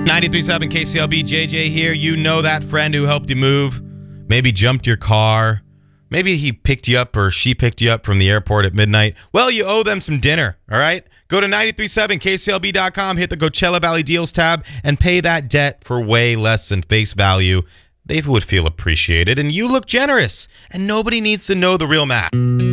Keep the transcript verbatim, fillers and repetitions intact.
ninety-three point seven K C L B, J J here. You know that friend who helped you move, maybe jumped your car, maybe he picked you up or she picked you up from the airport at midnight. Well, you owe them some dinner, all right? Go to ninety-three point seven K C L B dot com, hit the Coachella Valley Deals tab, and pay that debt for way less than face value. They would feel appreciated, and you look generous, and nobody needs to know the real math.